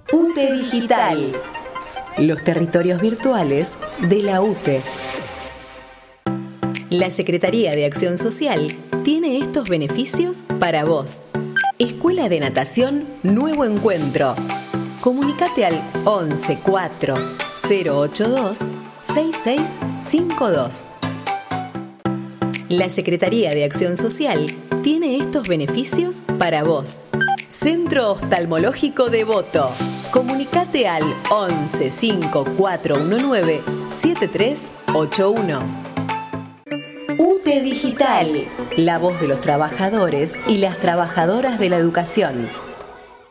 UTE Digital. Los territorios virtuales de la UTE. La Secretaría de Acción Social tiene estos beneficios para vos. Escuela de Natación Nuevo Encuentro. Comunicate al 11 4 082 6652. La Secretaría de Acción Social tiene estos beneficios para vos. Centro Oftalmológico Devoto. Comunicate al 11 5 419 7381. UTE Digital. La voz de los trabajadores y las trabajadoras de la educación.